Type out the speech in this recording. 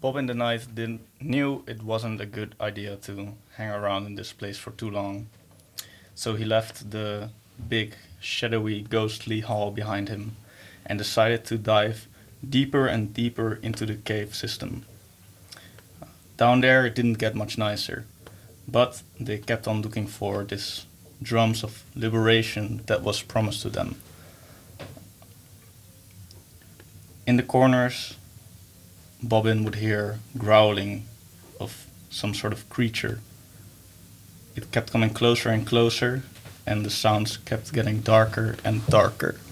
Bob in the Night knew it wasn't a good idea to hang around in this place for too long, so he left the big, shadowy, ghostly hall behind him and decided to dive deeper and deeper into the cave system. Down there it didn't get much nicer, but they kept on looking for this drums of liberation that was promised to them. In the corners, Bobbin would hear growling of some sort of creature. It kept coming closer and closer, and the sounds kept getting darker and darker.